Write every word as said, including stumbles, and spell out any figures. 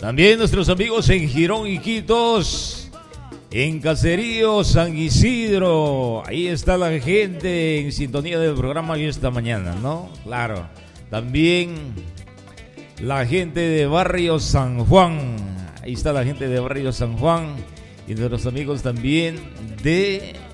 También nuestros amigos en Girón, Iquitos, en Caserío, San Isidro. Ahí está la gente en sintonía del programa hoy esta mañana, ¿no? Claro. También la gente de Barrio San Juan. Ahí está la gente de Barrio San Juan. Y nuestros amigos también de